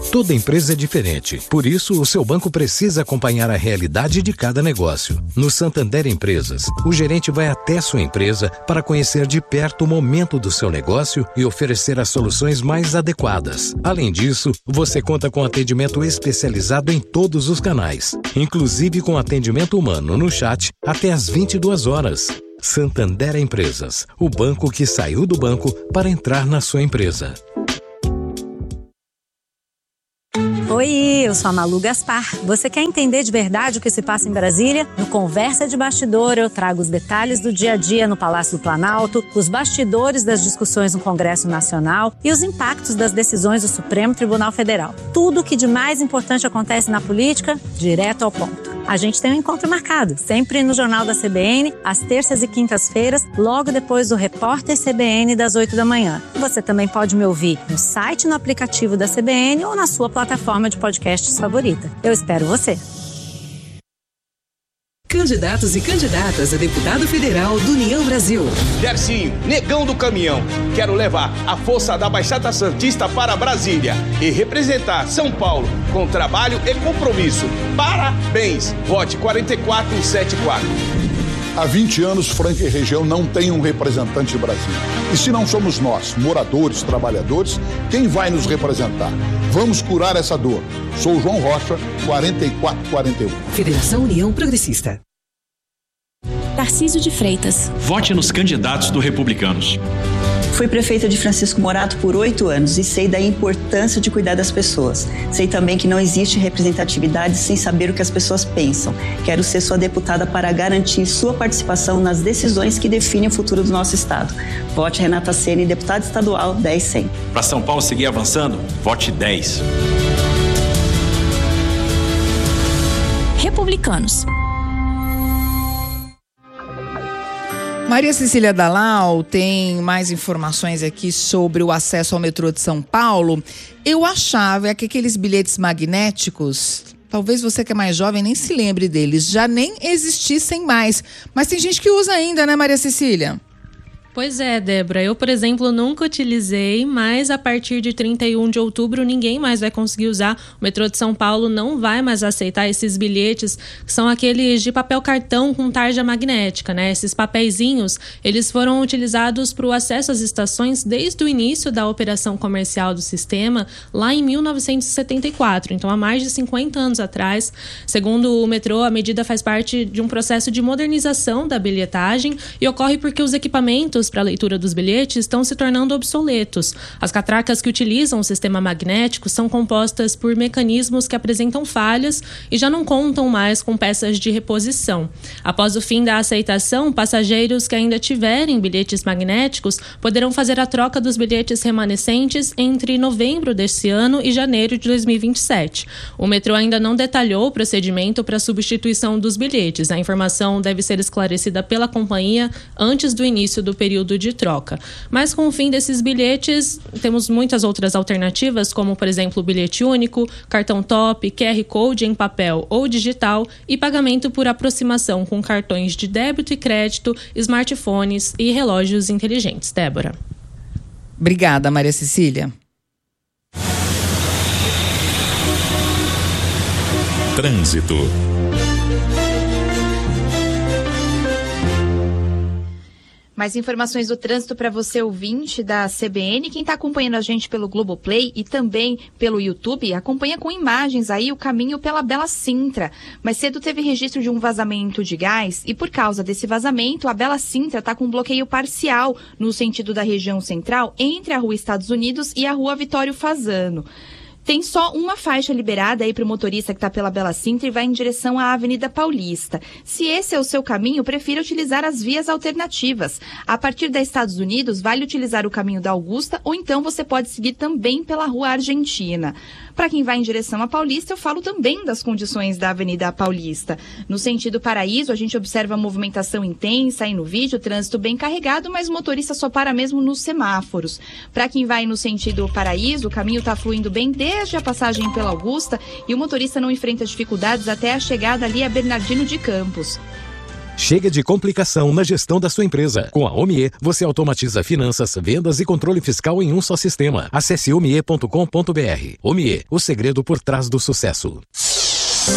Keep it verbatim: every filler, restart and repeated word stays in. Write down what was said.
Toda empresa é diferente, por isso o seu banco precisa acompanhar a realidade de cada negócio. No Santander Empresas, o gerente vai até sua empresa para conhecer de perto o momento do seu negócio e oferecer as soluções mais adequadas. Além disso, você conta com atendimento especializado em todos os canais, inclusive com atendimento humano no chat até às vinte e duas horas. Santander Empresas, o banco que saiu do banco para entrar na sua empresa. Oi, eu sou a Malu Gaspar. Você quer entender de verdade o que se passa em Brasília? No Conversa de Bastidor, eu trago os detalhes do dia a dia no Palácio do Planalto, os bastidores das discussões no Congresso Nacional e os impactos das decisões do Supremo Tribunal Federal. Tudo o que de mais importante acontece na política, direto ao ponto. A gente tem um encontro marcado, sempre no Jornal da C B N, às terças e quintas-feiras, logo depois do Repórter C B N das oito da manhã. Você também pode me ouvir no site, no aplicativo da C B N ou na sua plataforma de podcasts favorita. Eu espero você. Candidatos e candidatas a deputado federal do União Brasil. Dercinho, negão do caminhão. Quero levar a força da Baixada Santista para Brasília e representar São Paulo com trabalho e compromisso. Parabéns! Vote quatro quatro sete quatro. Há vinte anos, Franca e região não tem um representante de Brasília. E se não somos nós, moradores, trabalhadores, quem vai nos representar? Vamos curar essa dor. Sou João Rocha, quarenta e quatro quarenta e um. Federação União Progressista. Tarcísio de Freitas. Vote nos candidatos do Republicanos. Fui prefeita de Francisco Morato por oito anos e sei da importância de cuidar das pessoas. Sei também que não existe representatividade sem saber o que as pessoas pensam. Quero ser sua deputada para garantir sua participação nas decisões que definem o futuro do nosso estado. Vote Renata Ceni, deputada estadual dez cem. Para São Paulo seguir avançando, vote dez. Republicanos. Maria Cecília Dalal tem mais informações aqui sobre o acesso ao metrô de São Paulo. Eu achava que aqueles bilhetes magnéticos, talvez você que é mais jovem nem se lembre deles, já nem existissem mais. Mas tem gente que usa ainda, né, Maria Cecília? Pois é, Débora. Eu, por exemplo, nunca utilizei, mas a partir de trinta e um de outubro ninguém mais vai conseguir usar. O metrô de São Paulo não vai mais aceitar esses bilhetes, que são aqueles de papel cartão com tarja magnética, né? Esses papeizinhos, eles foram utilizados para o acesso às estações desde o início da operação comercial do sistema, lá em mil novecentos e setenta e quatro. Então, há mais de cinquenta anos atrás. Segundo o metrô, a medida faz parte de um processo de modernização da bilhetagem e ocorre porque os equipamentos para a leitura dos bilhetes estão se tornando obsoletos. As catracas que utilizam o sistema magnético são compostas por mecanismos que apresentam falhas e já não contam mais com peças de reposição. Após o fim da aceitação, passageiros que ainda tiverem bilhetes magnéticos poderão fazer a troca dos bilhetes remanescentes entre novembro deste ano e janeiro de dois mil e vinte e sete. O metrô ainda não detalhou o procedimento para a substituição dos bilhetes. A informação deve ser esclarecida pela companhia antes do início do período de troca. Mas com o fim desses bilhetes, temos muitas outras alternativas, como, por exemplo, o bilhete único, cartão top, Q R Code em papel ou digital e pagamento por aproximação com cartões de débito e crédito, smartphones e relógios inteligentes. Débora. Obrigada, Maria Cecília. Trânsito. Mais informações do trânsito para você, ouvinte da C B N. Quem está acompanhando a gente pelo Globoplay e também pelo YouTube, acompanha com imagens aí o caminho pela Bela Sintra. Mais cedo teve registro de um vazamento de gás e por causa desse vazamento, a Bela Sintra está com um bloqueio parcial no sentido da região central entre a Rua Estados Unidos e a Rua Vitório Fazano. Tem só uma faixa liberada aí para o motorista que está pela Bela Sintra e vai em direção à Avenida Paulista. Se esse é o seu caminho, prefira utilizar as vias alternativas. A partir da Estados Unidos, vale utilizar o caminho da Augusta ou então você pode seguir também pela Rua Argentina. Para quem vai em direção à Paulista, eu falo também das condições da Avenida Paulista. No sentido Paraíso, a gente observa a movimentação intensa aí no vídeo, trânsito bem carregado, mas o motorista só para mesmo nos semáforos. Para quem vai no sentido Paraíso, o caminho está fluindo bem desde a passagem pela Augusta e o motorista não enfrenta dificuldades até a chegada ali a Bernardino de Campos. Chega de complicação na gestão da sua empresa. Com a Omie, você automatiza finanças, vendas e controle fiscal em um só sistema. Acesse omie ponto com ponto br. Omie, o segredo por trás do sucesso.